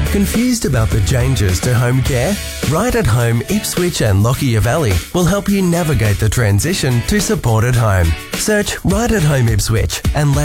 Confused about the changes to home care? Right at Home Ipswich and Lockyer Valley will help you navigate the transition to supported home. Search Right at Home Ipswich and let